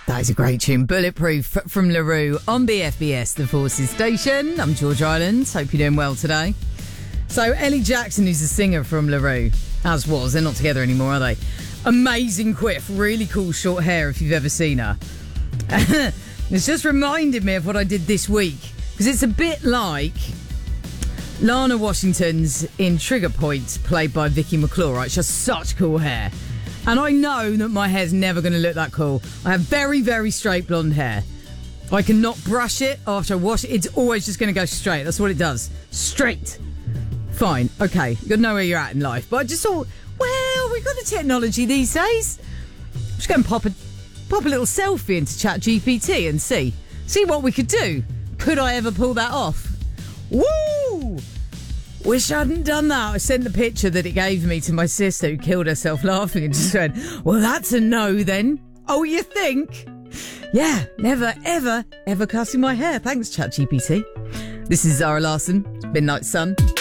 That is a great tune. Bulletproof from LaRue on BFBS, the Forces Station. I'm George Island. Hope you're doing well today. So Ellie Jackson, who's a singer from LaRue, as was, they're not together anymore, are they? Amazing quiff, really cool short hair if you've ever seen her. It's just reminded me of what I did this week, because it's a bit like Lana Washington's in Trigger Point, played by Vicky McClure, right? She has such cool hair. And I know that my hair's never going to look that cool. I have very, very straight blonde hair. I cannot brush it after I wash it. It's always just going to go straight. That's what it does. Straight. Fine. Okay. You got to know where you're at in life. But I just thought, well, we've got the technology these days. I'm just going to pop a little selfie into ChatGPT and see what we could do. Could I ever pull that off? Woo! Wish I hadn't done that. I sent the picture that it gave me to my sister, who killed herself laughing and just went, well, that's a no then. Oh, you think? Yeah, never, ever, ever cutting my hair. Thanks, ChatGPT. This is Zara Larsson, Midnight Sun.